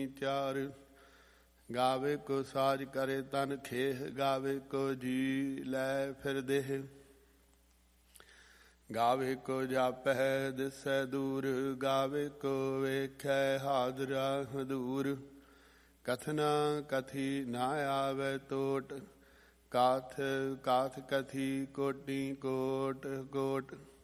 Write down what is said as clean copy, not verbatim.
ਚਾਰ। ਗਾਵੇ ਕੋ ਸਾਜ ਕਰੇ ਤਨ ਖੇਹ, ਗਾਵੇ ਕੋ ਜੀ ਲੈ ਫਿਰ ਦੇਹ। ਗਾਵੇ ਕੋ ਜਾਪੈ ਦਿਸੈ ਦੂਰ, ਗਾਵੇ ਕੋ ਵੇਖੈ ਹਾਜ਼ਰਾ ਹਦੂਰ। ਕਥਨਾ ਕਥੀ ਨਾ ਆਵੈ ਟੋਟ, ਕਾਥ ਕਾਥ ਕਥੀ ਕੋਟੀ ਕੋਟ ਕੋਟ।